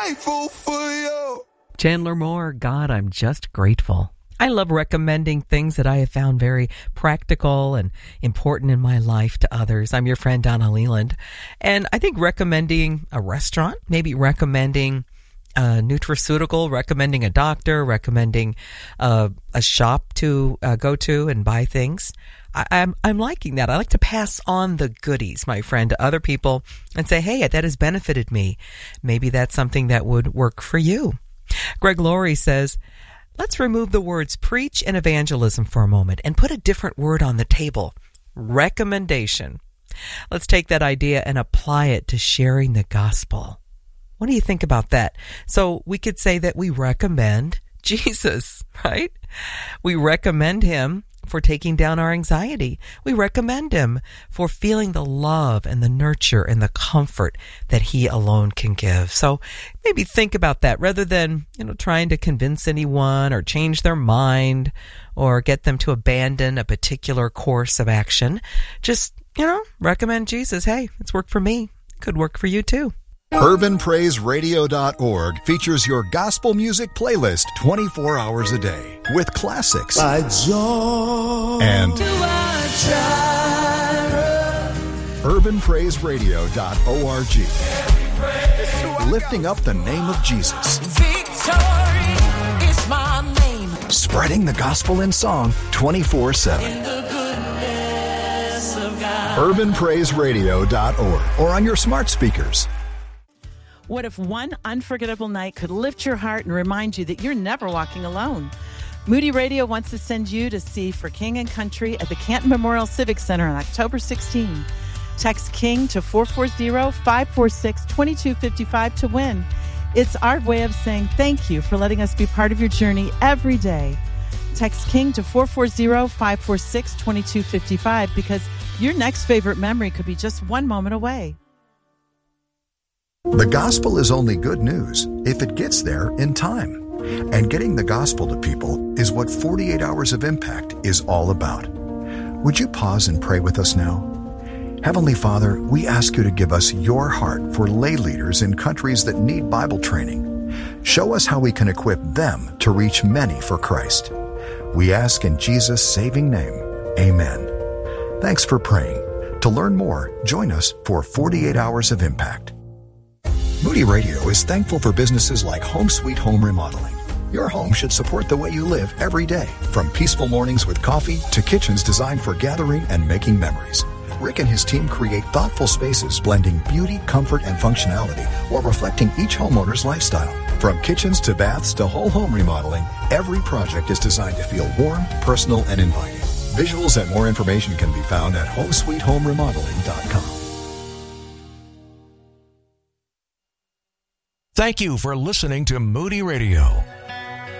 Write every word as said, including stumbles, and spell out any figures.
grateful for you. Chandler Moore, God, I'm just grateful. I love recommending things that I have found very practical and important in my life to others. I'm your friend, Donna Leland. And I think recommending a restaurant, maybe recommending a nutraceutical, recommending a doctor, recommending uh, a shop to uh, go to and buy things. I, I'm, I'm liking that. I like to pass on the goodies, my friend, to other people and say, hey, that has benefited me. Maybe that's something that would work for you. Greg Laurie says, let's remove the words preach and evangelism for a moment and put a different word on the table, recommendation. Let's take that idea and apply it to sharing the gospel. What do you think about that? So we could say that we recommend Jesus, right? We recommend him for taking down our anxiety. We recommend him for feeling the love and the nurture and the comfort that he alone can give. So maybe think about that rather than, you know, trying to convince anyone or change their mind or get them to abandon a particular course of action. Just, you know, recommend Jesus. Hey, it's worked for me. It could work for you too. urban praise radio dot org features your gospel music playlist twenty-four hours a day with classics By joy and do I triumph. urban praise radio dot org, lifting up the name of Jesus, Victory is my name. spreading the gospel in song twenty-four seven. In the goodness of God. urban praise radio dot org or on your smart speakers. What if one unforgettable night could lift your heart and remind you that you're never walking alone? Moody Radio wants to send you to see For King and Country at the Canton Memorial Civic Center on October sixteenth. Text KING to four four zero, five four six, two two five five to win. It's our way of saying thank you for letting us be part of your journey every day. Text KING to four four zero, five four six, two two five five because your next favorite memory could be just one moment away. The gospel is only good news if it gets there in time. And getting the gospel to people is what forty-eight Hours of Impact is all about. Would you pause and pray with us now? Heavenly Father, we ask you to give us your heart for lay leaders in countries that need Bible training. Show us how we can equip them to reach many for Christ. We ask in Jesus' saving name, amen. Thanks for praying. To learn more, join us for forty-eight Hours of Impact. Moody Radio is thankful for businesses like Home Sweet Home Remodeling. Your home should support the way you live every day, from peaceful mornings with coffee to kitchens designed for gathering and making memories. Rick and his team create thoughtful spaces blending beauty, comfort, and functionality while reflecting each homeowner's lifestyle. From kitchens to baths to whole home remodeling, every project is designed to feel warm, personal, and inviting. Visuals and more information can be found at home sweet home remodeling dot com. Thank you for listening to Moody Radio.